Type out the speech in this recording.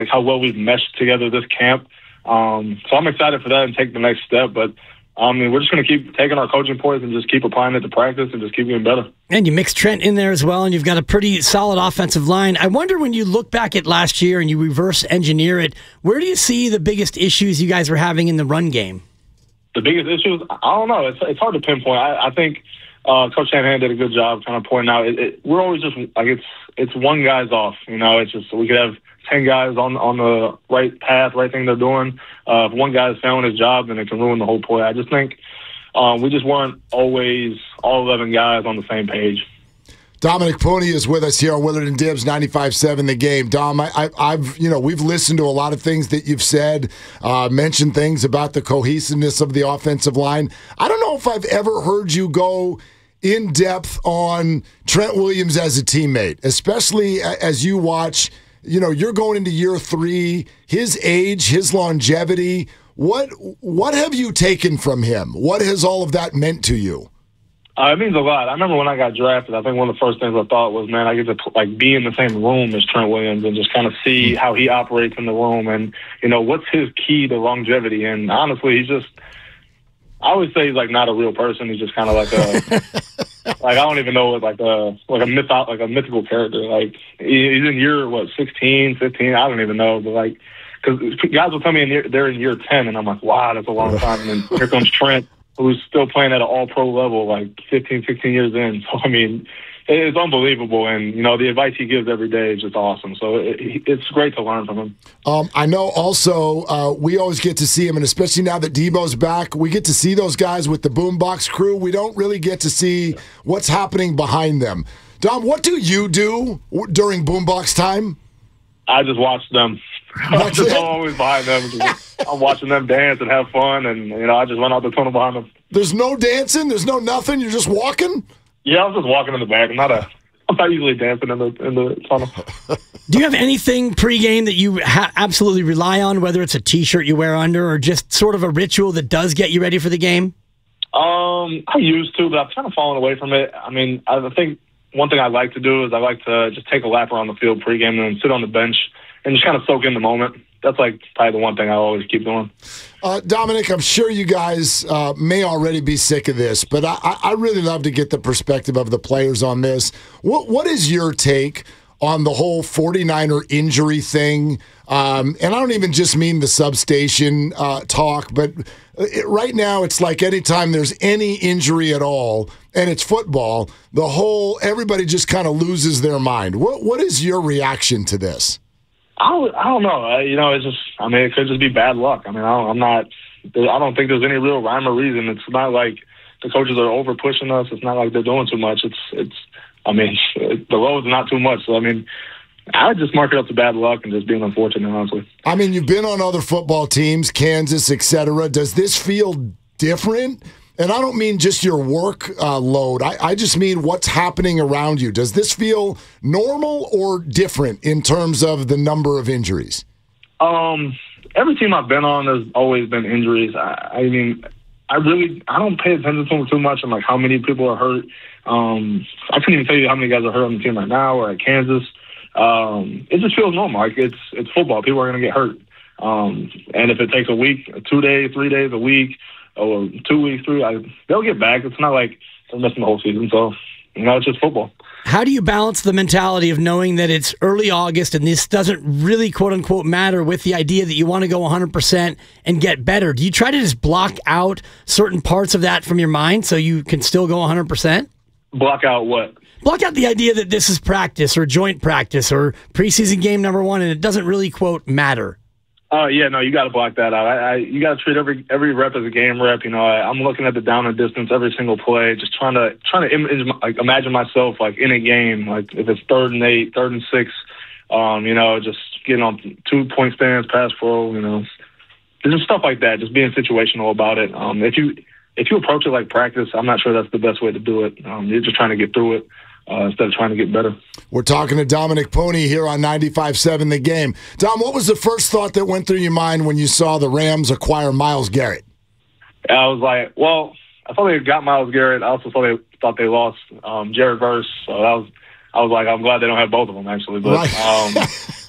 how well we've meshed together this camp. So I'm excited for that and take the next step. But I mean, we're just going to keep taking our coaching points and just keep applying it to practice and just keep getting better. And you mix Trent in there as well, and you've got a pretty solid offensive line. I wonder, when you look back at last year and you reverse engineer it, where do you see the biggest issues you guys were having in the run game? The biggest issues? I don't know. It's hard to pinpoint. I think Coach Shanahan did a good job kind of pointing out. We're always just like it's one guy's off. It's just we could have 10 guys on the right path, right thing they're doing. If one guy's failing his job, then it can ruin the whole play. I just think we just weren't always all 11 guys on the same page. Dominic Pony is with us here on Willard and Dibs 95.7 The Game. Dom, I've we've listened to a lot of things that you've said, mentioned things about the cohesiveness of the offensive line. I don't know if I've ever heard you go in depth on Trent Williams as a teammate, especially as you watch. You're going into year 3, his age, his longevity. What have you taken from him? What has all of that meant to you? It means a lot. I remember when I got drafted, I think one of the first things I thought was, man, I get to be in the same room as Trent Williams and just kind of see how he operates in the room and, what's his key to longevity. And honestly, he's just, I always say he's not a real person. He's just kind of like a, I don't even know what, like a mythical character. He's in year, 16, 15? I don't even know. But because guys will tell me they're in year 10, and I'm like, wow, that's a long time. And then here comes Trent, who's still playing at an all-pro level, 15, 16 years in. So, I mean, it's unbelievable. And, the advice he gives every day is just awesome. So it's great to learn from him. I know also we always get to see him, and especially now that Debo's back, we get to see those guys with the boombox crew. We don't really get to see what's happening behind them. Dom, what do you do during boombox time? I just watch them. I'm just always behind them. I'm watching them dance and have fun, and I just run out the tunnel behind them. There's no dancing. There's no nothing. You're just walking. Yeah, I was just walking in the back. I'm not usually dancing in the tunnel. Do you have anything pregame that you absolutely rely on, whether it's a T-shirt you wear under or just sort of a ritual that does get you ready for the game? I used to, but I've kind of fallen away from it. I mean, I think one thing I like to do is I like to just take a lap around the field pregame and then sit on the bench and just kind of soak in the moment. That's probably the one thing I always keep doing. Dominic, I'm sure you guys may already be sick of this, but I really love to get the perspective of the players on this. What is your take on the whole 49er injury thing? And I don't even just mean the substation talk, but right now it's like anytime there's any injury at all, and it's football, everybody just kind of loses their mind. What is your reaction to this? I don't know. It's just, it could just be bad luck. I don't think there's any real rhyme or reason. It's not like the coaches are over pushing us. It's not like they're doing too much. The road's not too much. So, I would just mark it up to bad luck and just being unfortunate, honestly. You've been on other football teams, Kansas, etc. Does this feel different? And I don't mean just your work load. I just mean what's happening around you. Does this feel normal or different in terms of the number of injuries? Every team I've been on, there's always been injuries. I don't pay attention to them too much on how many people are hurt. I couldn't even tell you how many guys are hurt on the team right now or at Kansas. It just feels normal. It's football. People are going to get hurt. And if it takes a week, 2 days, 3 days, a week, or 2 weeks, they'll get back. It's not like they're missing the whole season. So, it's just football. How do you balance the mentality of knowing that it's early August and this doesn't really, quote unquote, matter with the idea that you want to go 100% and get better? Do you try to just block out certain parts of that from your mind so you can still go 100%? Block out what? Block out the idea that this is practice or joint practice or preseason game number 1 and it doesn't really, quote, matter. Yeah, no, you got to block that out. You got to treat every rep as a game rep. I'm looking at the down and distance every single play, just trying to imagine myself in a game, if it's 3rd and 8, 3rd and 6, just getting on 2-point stance, pass pro, just stuff like that. Just being situational about it. If you approach it like practice, I'm not sure that's the best way to do it. You're just trying to get through it. Instead of trying to get better. We're talking to Dominic Pony here on 95.7 The Game. Dom, what was the first thought that went through your mind when you saw the Rams acquire Myles Garrett? I was like, well, I thought they got Myles Garrett. I also thought they lost Jared Verse. So I was like, I'm glad they don't have both of them, actually. But right.